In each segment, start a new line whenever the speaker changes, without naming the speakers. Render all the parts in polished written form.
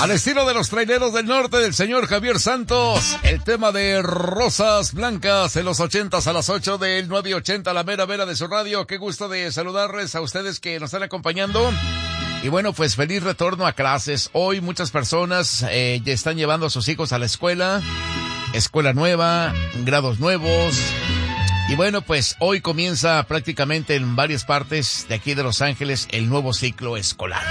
Al estilo de los traileros del norte del señor Javier Santos, el tema de Rosas Blancas en los 80s a las 8 del 980, la mera vera de su radio. Qué gusto de saludarles a ustedes que nos están acompañando. Y bueno, pues feliz retorno a clases. Hoy muchas personas ya están llevando a sus hijos a la escuela nueva, grados nuevos. Y bueno, pues hoy comienza prácticamente en varias partes de aquí de Los Ángeles el nuevo ciclo escolar.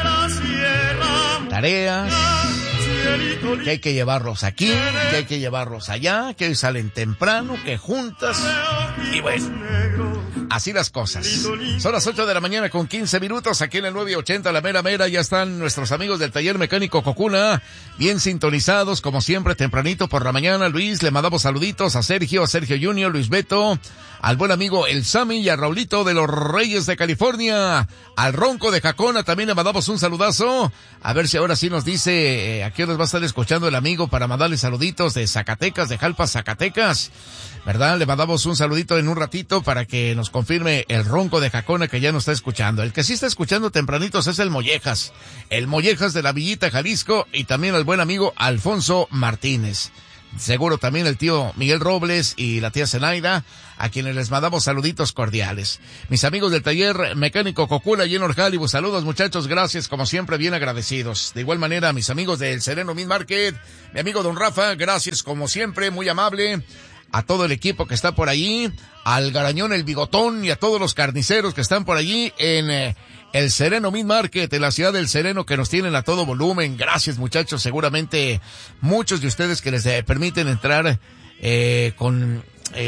Tareas, que hay que llevarlos aquí, que hay que llevarlos allá, que hoy salen temprano, que juntas. Y bueno, así las cosas. Son las 8 de la mañana con 15 minutos aquí en el 980, la mera mera. Ya están nuestros amigos del taller mecánico Cocuna, bien sintonizados, como siempre, tempranito por la mañana. Luis, le mandamos saluditos a Sergio Junior, Luis Beto, al buen amigo El Sammy y a Raulito de los Reyes de California, al Ronco de Jacona también le mandamos un saludazo. A ver si ahora sí nos dice a qué nos va a estar escuchando el amigo para mandarle saluditos de Zacatecas, de Jalpa, Zacatecas, ¿verdad? Le mandamos un saludito en un ratito para que nos confirme el Ronco de Jacona que ya nos está escuchando. El que sí está escuchando tempranitos es el Mollejas de la Villita, Jalisco, y también al buen amigo Alfonso Martínez. Seguro también el tío Miguel Robles y la tía Zenaida, a quienes les mandamos saluditos cordiales. Mis amigos del taller mecánico Cocula y en Hollywood, saludos muchachos, gracias, como siempre, bien agradecidos. De igual manera, mis amigos del Sereno Meat Market, mi amigo Don Rafa, gracias como siempre, muy amable. A todo el equipo que está por allí, al Garañón, el Bigotón y a todos los carniceros que están por allí en el Sereno Meat Market, en la ciudad del Sereno, que nos tienen a todo volumen. Gracias muchachos, seguramente muchos de ustedes que les permiten entrar con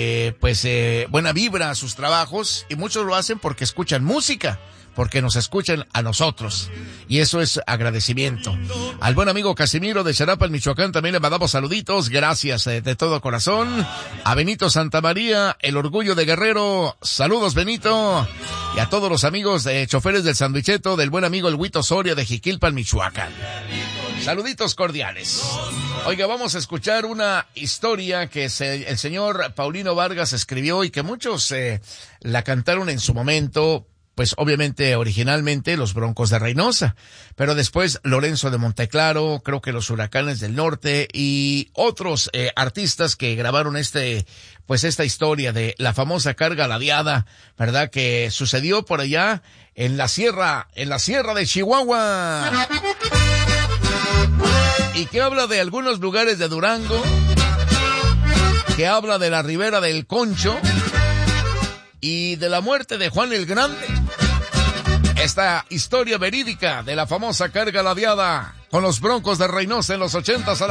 buena vibra a sus trabajos, y muchos lo hacen porque escuchan música, porque nos escuchan a nosotros, y eso es agradecimiento. Al buen amigo Casimiro de Xarapa, Michoacán, también le mandamos saluditos, gracias de todo corazón. A Benito Santamaría, el orgullo de Guerrero, saludos Benito. Y a todos los amigos de choferes del Sandwicheto, del buen amigo el Huito Soria de Jiquilpan, Michoacán. Saluditos cordiales. Oiga, vamos a escuchar una historia que el señor Paulino Vargas escribió y que muchos la cantaron en su momento. Pues obviamente originalmente los Broncos de Reynosa, pero después Lorenzo de Monteclaro, creo que los Huracanes del Norte y otros artistas que grabaron esta historia de la famosa carga ladeada, ¿verdad? Que sucedió por allá en la sierra de Chihuahua. Y que habla de algunos lugares de Durango, que habla de la Ribera del Concho y de la muerte de Juan el Grande. Esta historia verídica de la famosa carga ladeada con los Broncos de Reynosa en los 80s a